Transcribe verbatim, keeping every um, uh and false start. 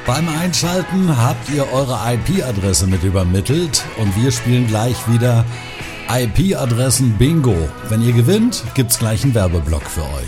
Beim Einschalten habt ihr eure I P-Adresse mit übermittelt und wir spielen gleich wieder I P-Adressen Bingo. Wenn ihr gewinnt, gibt's gleich einen Werbeblock für euch.